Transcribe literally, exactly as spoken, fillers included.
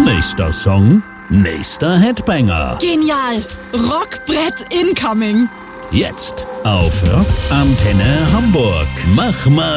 Nächster Song, nächster Headbanger. Genial. Rockbrett incoming. Jetzt auf Rock Antenne Hamburg. Mach mal